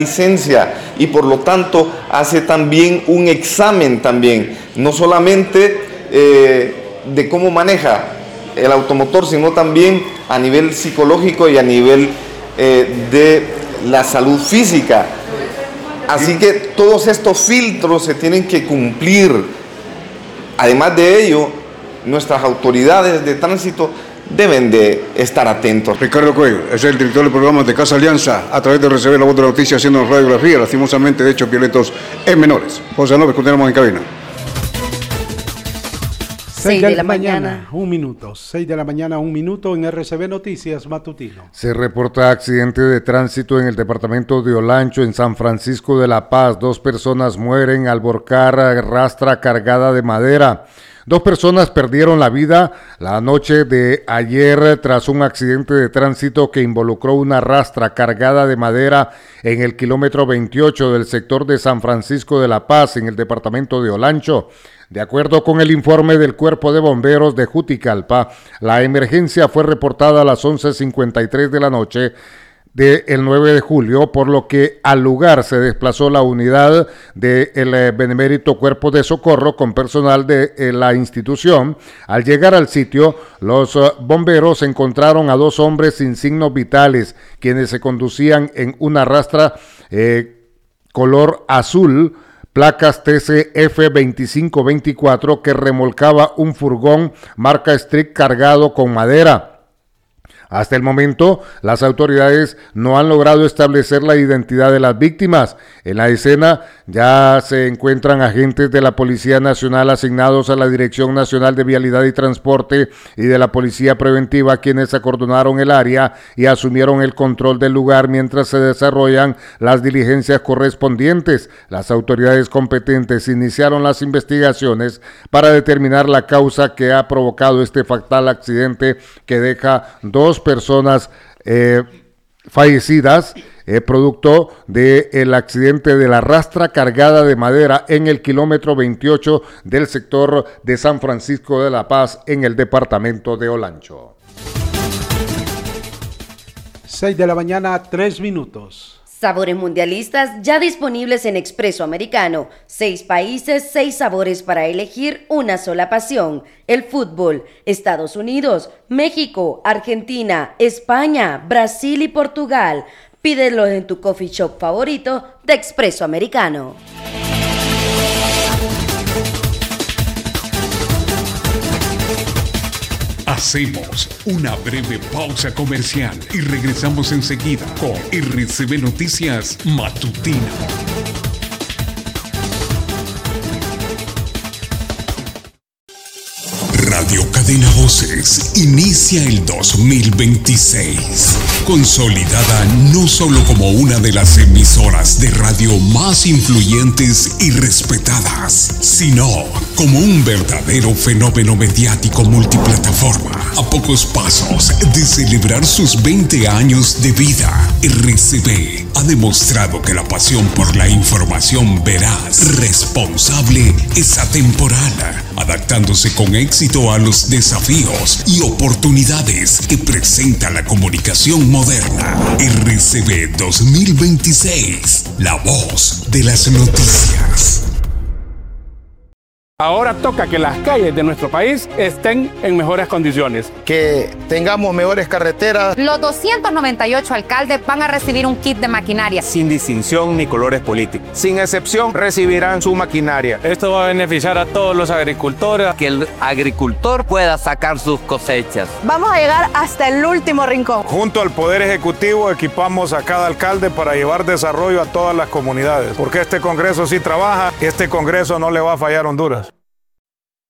licencia y por lo tanto hace también un examen también, no solamente de cómo maneja el automotor, sino también a nivel psicológico y a nivel de la salud física. Así que todos estos filtros se tienen que cumplir. Además de ello, nuestras autoridades de tránsito deben de estar atentos. Ricardo Cuello es el director del programa de Casa Alianza, a través de recibir la voz de la noticia, haciendo radiografía, lastimosamente, de hechos violentos en menores. José López, continuamos en cabina. 6 de la mañana, 1 minuto. 6 de la mañana, 1 minuto en RCB Noticias Matutino. Se reporta accidente de tránsito en el departamento de Olancho, en San Francisco de la Paz. 2 personas mueren al volcar rastra cargada de madera. 2 personas perdieron la vida la noche de ayer tras un accidente de tránsito que involucró una rastra cargada de madera en el kilómetro 28 del sector de San Francisco de la Paz, en el departamento de Olancho. De acuerdo con el informe del Cuerpo de Bomberos de Juticalpa, la emergencia fue reportada a las 11:53 de la noche del 9 de julio, por lo que al lugar se desplazó la unidad del Benemérito Cuerpo de Socorro con personal de la institución. Al llegar al sitio, los bomberos encontraron a 2 hombres sin signos vitales, quienes se conducían en una rastra color azul, placas TCF 2524, que remolcaba un furgón marca Strict cargado con madera. Hasta el momento, las autoridades no han logrado establecer la identidad de las víctimas. En la escena ya se encuentran agentes de la Policía Nacional asignados a la Dirección Nacional de Vialidad y Transporte y de la Policía Preventiva, quienes acordonaron el área y asumieron el control del lugar mientras se desarrollan las diligencias correspondientes. Las autoridades competentes iniciaron las investigaciones para determinar la causa que ha provocado este fatal accidente que deja 2 personas fallecidas, producto del accidente de la rastra cargada de madera en el kilómetro 28 del sector de San Francisco de la Paz, en el departamento de Olancho. 6 de la mañana, 3 minutos. Sabores mundialistas ya disponibles en Expreso Americano. 6 países, 6 sabores para elegir una sola pasión. El fútbol. Estados Unidos, México, Argentina, España, Brasil y Portugal. Pídelos en tu coffee shop favorito de Expreso Americano. Hacemos una breve pausa comercial y regresamos enseguida con RCB Noticias Matutino. Radio Cadena Voces inicia el 2026, consolidada no solo como una de las emisoras de radio más influyentes y respetadas, sino como un verdadero fenómeno mediático multiplataforma. A pocos pasos de celebrar sus 20 años de vida, RCB ha demostrado que la pasión por la información veraz, responsable, es atemporal, adaptándose con éxito a los desafíos y oportunidades que presenta la comunicación moderna. RCB 2026, la voz de las noticias. Ahora toca que las calles de nuestro país estén en mejores condiciones. Que tengamos mejores carreteras. Los 298 alcaldes van a recibir un kit de maquinaria. Sin distinción ni colores políticos. Sin excepción, recibirán su maquinaria. Esto va a beneficiar a todos los agricultores. Que el agricultor pueda sacar sus cosechas. Vamos a llegar hasta el último rincón. Junto al Poder Ejecutivo equipamos a cada alcalde para llevar desarrollo a todas las comunidades. Porque este Congreso sí trabaja, este Congreso no le va a fallar a Honduras.